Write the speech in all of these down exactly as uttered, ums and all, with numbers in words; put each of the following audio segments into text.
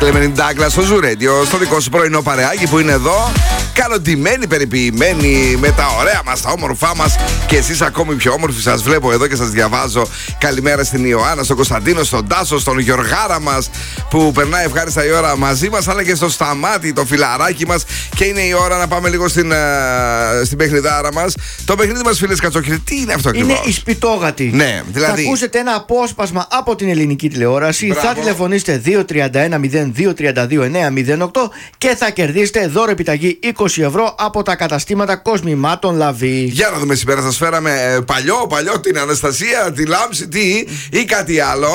Κλέμενιν Ντάγκλας στο Ζου Radio, στο δικό σου πρωινό παρεάκι που είναι εδώ. Καλοντημένοι, περιποιημένοι, με τα ωραία μας, τα όμορφά μας. Και εσείς ακόμη πιο όμορφοι, σας βλέπω εδώ και σας διαβάζω. Καλημέρα στην Ιωάννα, στον Κωνσταντίνο, στον Τάσο, στον Γιωργάρα μας που περνάει ευχάριστα η ώρα μαζί μας, αλλά και στο Σταμάτη, το φιλαράκι μας. Και είναι η ώρα να πάμε λίγο στην, uh, στην παιχνιδάρα μας. Το παιχνίδι μας, φίλες Κατσόχυρε, τι είναι αυτό ακριβώς? Είναι η σπιτόγατη. Ναι, δηλαδή. Θα ακούσετε ένα απόσπασμα από την ελληνική τηλεόραση. Μπράβο. Θα τηλεφωνήσετε δύο τρία ένα μηδέν δύο τρία δύο εννέα μηδέν οκτώ και θα κερδίσετε δώρο επιταγή είκοσι ευρώ από τα καταστήματα κοσμημάτων Λαβή. Για να δούμε σήμερα, σας φέραμε ε, παλιό, παλιό, την Αναστασία, τη Λάμψη, τι ή κάτι άλλο.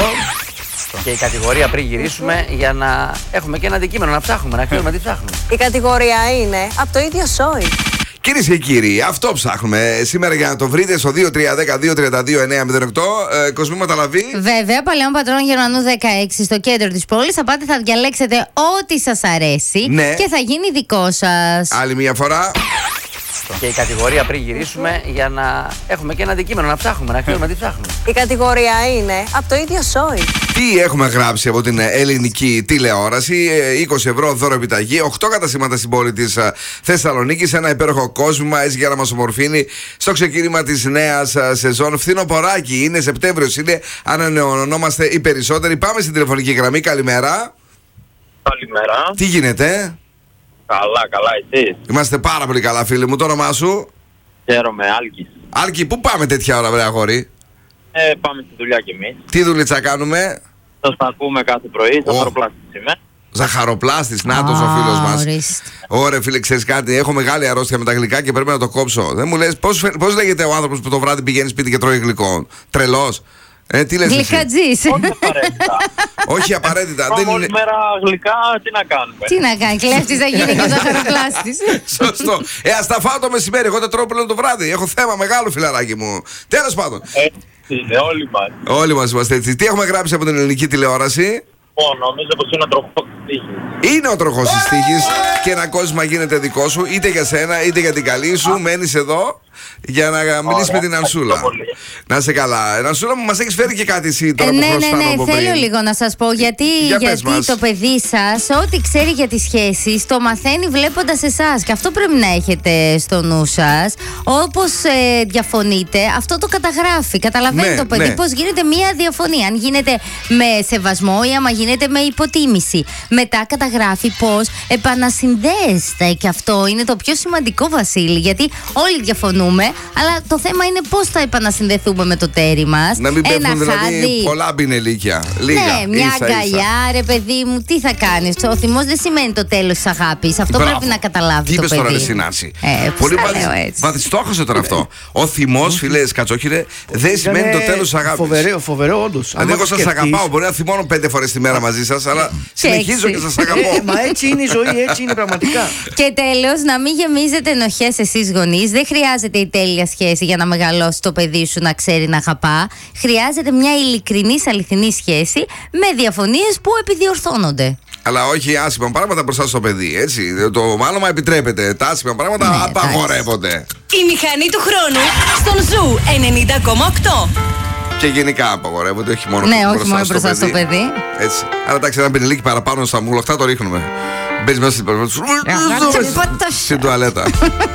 Και η κατηγορία πριν γυρίσουμε για να έχουμε και ένα αντικείμενο να ψάχνουμε, να ξέρουμε τι ψάχνουμε. Η κατηγορία είναι από το ίδιο σόι. Κυρίες και κύριοι, αυτό ψάχνουμε σήμερα για να το βρείτε στο δύο τρία ένα μηδέν δύο τρία δύο εννέα μηδέν οκτώ. Ε, Κοσμήματα Λαβή. Βέβαια, Παλαιών Πατρών Γερμανού δεκαέξι στο κέντρο της πόλης. Θα πάτε, θα διαλέξετε ό,τι σας αρέσει, ναι, και θα γίνει δικό σας. Άλλη μια φορά. Και η κατηγορία πριν γυρίσουμε για να έχουμε και ένα αντικείμενο να ψάχνουμε, να ξέρουμε τι ψάχνουμε. Η κατηγορία είναι από το ίδιο σόι. Τι έχουμε γράψει από την ελληνική τηλεόραση? είκοσι ευρώ δώρο επιταγή, οκτώ καταστήματα στην πόλη της Θεσσαλονίκης, ένα υπέροχο κόσμημα έτσι για να μας ομορφύνει στο ξεκίνημα της νέας σεζόν. Φθινοποράκι είναι, Σεπτέμβριος είναι, ανανεωνόμαστε οι περισσότεροι. Πάμε στην τηλεφωνική γραμμή. Καλημέρα. Καλημέρα. Τι γίνεται? Καλά, καλά, εσείς? Είμαστε πάρα πολύ καλά, φίλοι μου. Το όνομά σου? Χαίρομαι, Άλκης. Άλκη, πού πάμε τέτοια ώρα, βρε αγόρι? Ε, πάμε στη δουλειά κι εμείς. Τι δουλίτσα κάνουμε? Σας ακούμε κάθε πρωί, ζαχαροπλάστης είμαι. Ζαχαροπλάστης, νάτος ο φίλος μας. Ορίστε. Ωραία, φίλε, ξέρεις κάτι? Έχω μεγάλη αρρώστια με τα γλυκά και πρέπει να το κόψω. Δεν μου λες πώς, πώς λέγεται ο άνθρωπος που το βράδυ πηγαίνει σπίτι και τρώει γλυκό? Τρελός? Ε, τι λες εσύ? Γλυκατζής. Όχι απαραίτητα. Όχι απαραίτητα. Πάμε Δεν όλη είναι. μέρα γλυκά, τι να κάνουμε? Τι να κάνει, κλέφτης θα γίνει και ο ζαχαροπλάστης. Σωστό. Ε, ας τα φάω το μεσημέρι. Εγώ τα τρώω πλέον το βράδυ. Έχω θέμα μεγάλο, φιλαράκι μου. Τέλος πάντων. Έτσι είναι, όλοι μας. Όλοι μας είμαστε έτσι. Τι έχουμε γράψει από την ελληνική τηλεόραση? Λοιπόν, νομίζω πως είναι ο τροχός της τύχης. Είναι ο τροχός της τύχης και ένα κόσμημα γίνεται δικό σου, είτε για σένα είτε για την καλή σου. Μένεις εδώ για να μιλήσεις με την Ανσούλα. Να είσαι καλά. Ανσούλα μου, μας έχεις φέρει και κάτι εσύ τώρα Ε, που ναι, ναι, χρωστάμε ναι, από θέλω πριν. λίγο να σας πω γιατί, Για πες γιατί μας. το παιδί σας ό,τι ξέρει για τις σχέσεις το μαθαίνει βλέποντας εσάς και αυτό πρέπει να έχετε στο νου σας. Όπως ε, διαφωνείτε, αυτό το καταγράφει. Καταλαβαίνει Ναι, το παιδί ναι. πώς γίνεται μία διαφωνία. Αν γίνεται με σεβασμό ή άμα γίνεται με υποτίμηση. Μετά καταγράφει πώς επανασυνδέεστε και αυτό είναι το πιο σημαντικό, Βασίλη, γιατί όλοι διαφωνούμε, αλλά το θέμα είναι πώς θα επανασυνδεθούμε με το τέρι μας. Να μην Ένα πέφτουν δηλαδή χάδι. πολλά μπινελίκια. Λίγα. Ναι, μια ίσα, ίσα. αγκαλιά, ρε παιδί μου, τι θα κάνεις? Ο θυμός δεν σημαίνει το τέλος της αγάπης. Αυτό Μπράβο. πρέπει να καταλάβει Τι το είπες παιδί. τώρα, ρε Συνάση? Ε, πώς τα λέω έτσι. Βαθιστόχασε τώρα αυτό. Ο θυμός, φίλες Κατσόχυρε, δεν σημαίνει το τέλος της αγάπης. Φοβερό, φοβερό, όντως. Δηλαδή, εγώ σας αγαπάω. Μπορεί να θυμώνω πέντε φορές τη μέρα μαζί σας, αλλά συνεχίζω και σας αγαπώ. Ε, μα έτσι είναι η ζωή, έτσι είναι πραγματικά. Και τέλος, να μην γεμίζετε ενοχές εσείς γονείς. Δεν χρειάζεται η τέλεια σχέση για να μεγαλώσει το παιδί σου να ξέρει να αγαπά. Χρειάζεται μια ειλικρινής αληθινή σχέση με διαφωνίες που επιδιορθώνονται. Αλλά όχι άσχημα πράγματα μπροστά στο παιδί, έτσι. Το μάλλον επιτρέπεται. Τα άσχημα πράγματα Ναι, απαγορεύονται. Η μηχανή του χρόνου στον Ζου ενενήντα κόμμα οκτώ. Και γενικά απαγορεύονται, όχι μόνο Ναι, μπροστά, όχι μόνο στο, μπροστά παιδί. στο παιδί. Έτσι. Άρα εντάξει, ένα πινελίκι παραπάνω στα μουλοχτά το ρίχνουμε. Μπαίνεις μέσα στην, στην τουαλέτα.